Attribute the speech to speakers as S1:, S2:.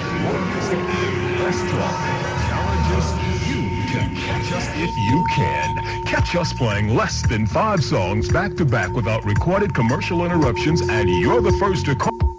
S1: words and less talk. Challenge us, you can catch us if you can. Catch us playing less than 5 songs back to back without recorded commercial interruptions, and you're the first to call.